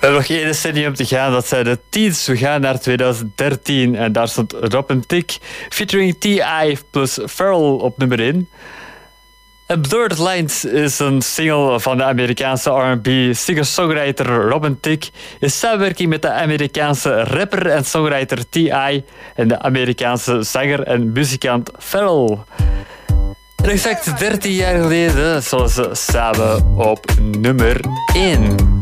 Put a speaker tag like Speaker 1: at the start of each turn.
Speaker 1: We hebben nog 1 decennium te gaan. Dat zijn de Teens. We gaan naar 2013. En daar stond Robin Thicke featuring T.I. plus Pharrell op nummer 1. En Blurred Lines is een single van de Amerikaanse R&B singer-songwriter Robin Thicke in samenwerking met de Amerikaanse rapper en songwriter T.I. en de Amerikaanse zanger en muzikant Pharrell. En exact 13 jaar geleden stonden ze samen op nummer 1.